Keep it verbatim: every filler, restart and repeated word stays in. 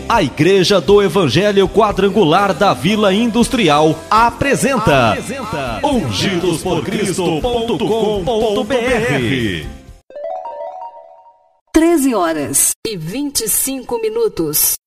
A Igreja do Evangelho Quadrangular da Vila Industrial apresenta, apresenta ungidos por cristo ponto com ponto b r. treze horas e vinte e cinco minutos.